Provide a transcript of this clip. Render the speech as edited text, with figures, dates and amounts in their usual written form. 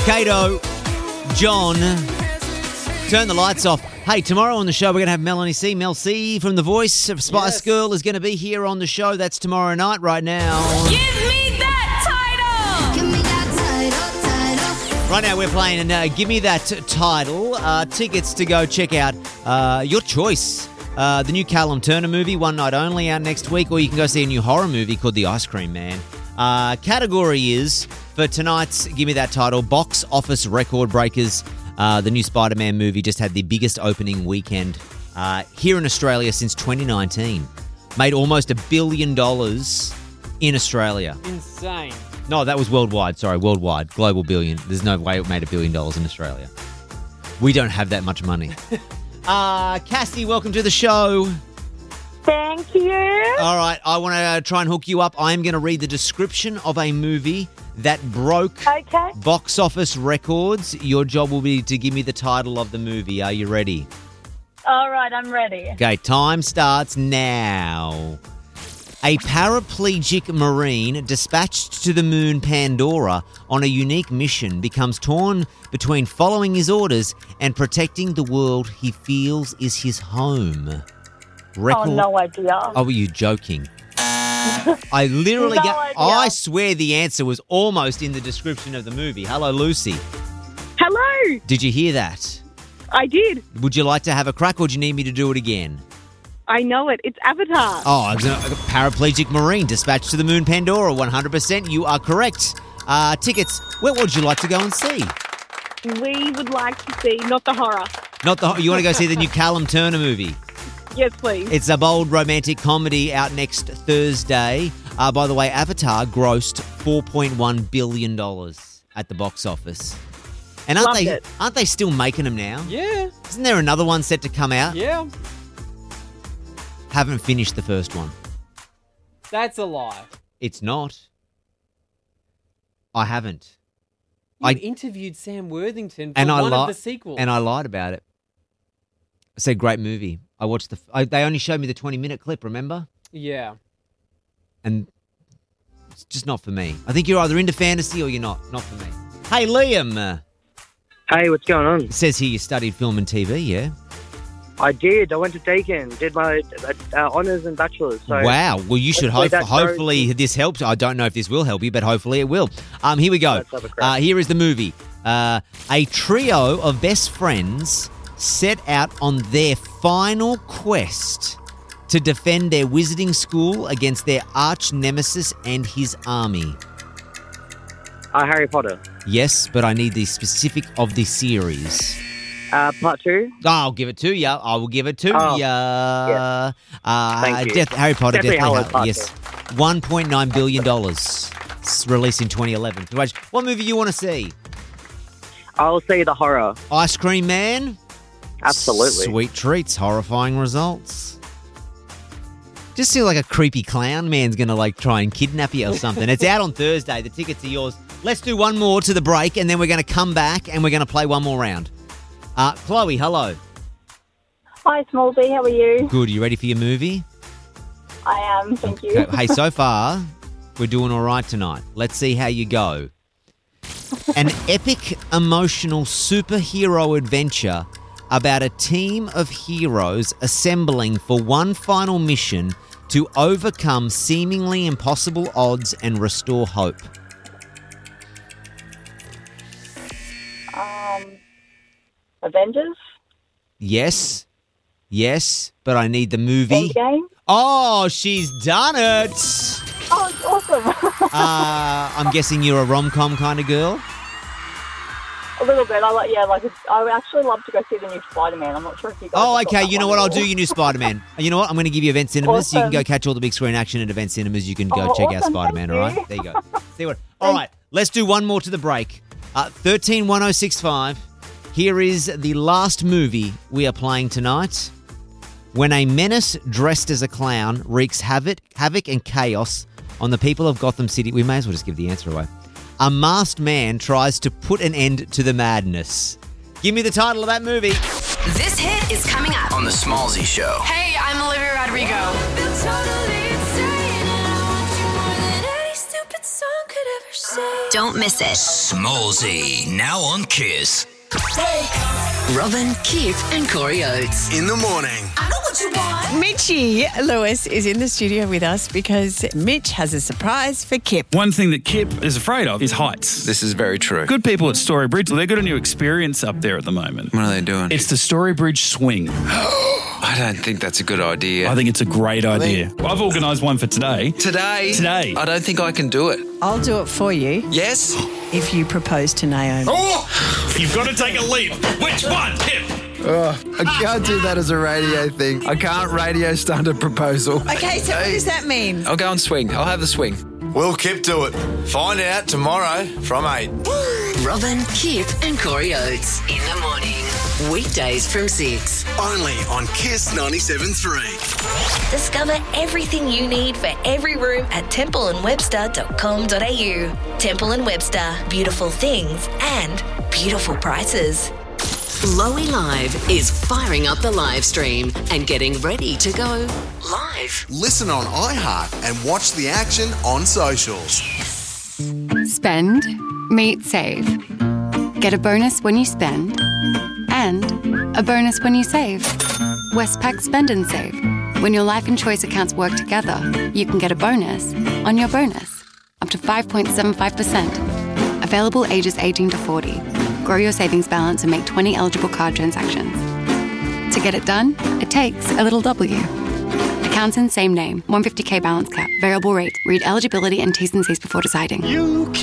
Kato, John, turn the lights off. Hey, tomorrow on the show, we're going to have Melanie C. Mel C from The Voice of Spice Girl is going to be here on the show. That's tomorrow night right now. Give me that title! Give me that title. Right now we're playing Give Me That Title. Tickets to go check out your choice. The new Callum Turner movie, One Night Only, out next week, or you can go see a new horror movie called The Ice Cream Man. Category is, for tonight's Give Me That Title, box office record breakers. The new Spider-Man movie just had the biggest opening weekend here in Australia since 2019. Made almost $1 billion in Australia. Insane. No, that was worldwide. Sorry, worldwide. Global billion. There's no way it made $1 billion in Australia. We don't have that much money. Cassie, welcome to the show. Thank you. All right, I want to try and hook you up. I am going to read the description of a movie that broke box office records. Your job will be to give me the title of the movie. Are you ready? All right, I'm ready. Okay, time starts now. A paraplegic Marine dispatched to the moon Pandora on a unique mission becomes torn between following his orders and protecting the world he feels is his home. Oh, no idea. Oh, were you joking? I literally I swear the answer was almost in the description of the movie. Hello, Lucy. Hello. Did you hear that? I did. Would you like to have a crack, or do you need me to do it again? I know it. It's Avatar. Oh, a paraplegic Marine dispatched to the moon Pandora. 100%. You are correct. Tickets. Where would you like to go and see? We would like to see Not the Horror. You want to go see the new Callum Turner movie? Yes, please. It's a bold romantic comedy out next Thursday. By the way, Avatar grossed $4.1 billion at the box office. And aren't they still making them now? Yeah. Isn't there another one set to come out? Yeah. Haven't finished the first one. That's a lie. It's not. I haven't. I interviewed Sam Worthington for one of the sequels. And I lied about it. I said, great movie. I watched they only showed me the 20-minute clip, remember? Yeah. And it's just not for me. I think you're either into fantasy or you're not. Not for me. Hey, Liam. Hey, what's going on? It says here you studied film and TV, yeah? I did. I went to Deakin, did my honours and bachelor's. So wow. Well, you should hopefully this helps. I don't know if this will help you, but hopefully it will. Here we go. Here is the movie. A trio of best friends set out on their final quest to defend their wizarding school against their arch nemesis and his army. Harry Potter. Yes, but I need the specific of the series. Part 2? I'll give it to you. I will give it to you. Yeah. Thank you. Harry Potter, definitely. Yes. Two. $1.9 billion. It's released in 2011. What movie you want to see? I'll see The Horror. Ice Cream Man? Absolutely. Sweet treats, horrifying results. Just feel like a creepy clown man's going to try and kidnap you or something. It's out on Thursday. The tickets are yours. Let's do one more to the break, and then we're going to come back and we're going to play one more round. Chloe, hello. Hi, Smallsy. How are you? Good. You ready for your movie? I am. Thank you. Hey, so far, we're doing all right tonight. Let's see how you go. An epic, emotional superhero adventure about a team of heroes assembling for one final mission to overcome seemingly impossible odds and restore hope. Avengers? Yes, but I need the movie. Endgame? Oh, she's done it. Oh, it's awesome. I'm guessing you're a rom-com kind of girl? A little bit. I would actually love to go see the new Spider-Man. I'm not sure if you guys... Oh, okay. You know what? I'll do your new Spider-Man. You know what? I'm going to give you Event Cinemas. Awesome. You can go catch all the big screen action at Event Cinemas. You can go check out Spider-Man, all right? There you go. See what? All right. Let's do one more to the break. 131065. Here is the last movie we are playing tonight. When a menace dressed as a clown wreaks havoc and chaos on the people of Gotham City. We may as well just give the answer away. A masked man tries to put an end to the madness. Give me the title of that movie. This hit is coming up on The Smallsy Show. Hey, I'm Olivia Rodrigo. Don't miss it. Smallsy, now on Kiss. Robin, Kip and Corey Oates. In the morning. I know what you want. Mitchie Lewis is in the studio with us because Mitch has a surprise for Kip. One thing that Kip is afraid of is heights. This is very true. Good people at Storybridge, they've got a new experience up there at the moment. What are they doing? It's the Storybridge Swing. I don't think that's a good idea. I think it's a great idea. I've organised one for today. Today? Today. I don't think I can do it. I'll do it for you Yes? if you propose to Naomi. Oh! You've got to take a leap. Which one, Kip? I can't do that as a radio thing. I can't radio stunt a proposal. Okay, so what does that mean? I'll go and swing. I'll have the swing. Will Kip do it? Find out tomorrow from 8. Robin, Kip and Corey Oates. In the morning. Weekdays from 6. Only on Kiss 97.3. Discover everything you need for every room at templeandwebster.com.au. Temple & Webster. Beautiful things and beautiful prices. Lowy Live is firing up the live stream and getting ready to go live. Listen on iHeart and watch the action on socials. Spend, meet, save. Get a bonus when you spend and a bonus when you save. Westpac Spend and Save. When your life and choice accounts work together, you can get a bonus on your bonus, up to 5.75%. Available ages 18 to 40. Grow your savings balance and make 20 eligible card transactions. To get it done, it takes a little W. Accounts in same name, 150k balance cap, variable rate. Read eligibility and T's and C's before deciding. You